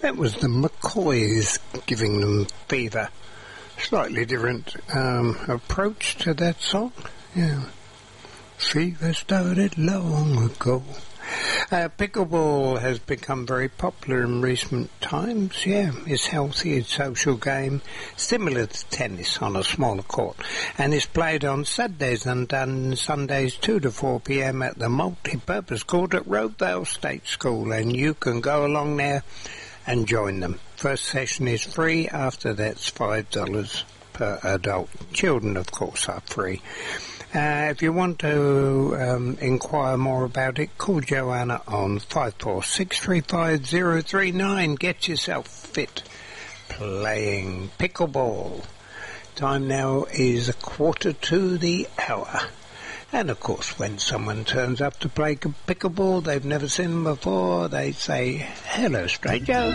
That was the McCoys giving them Fever. Slightly different approach to that song. Yeah. Fever started long ago. Pickleball has become very popular in recent times. Yeah, it's healthy, it's a social game, similar to tennis on a smaller court, and it's played on Saturdays and Sundays 2 to 4 p.m. at the multi-purpose court at Rosedale State School, and you can go along there and join them. First session is free, after that's $5 per adult. Children, of course, are free. If you want to inquire more about it, call Joanna on 54635 Get yourself fit playing pickleball. Time now is 1:45. And of course, when someone turns up to play pickleball, they've never seen them before, they say, "Hello, stranger."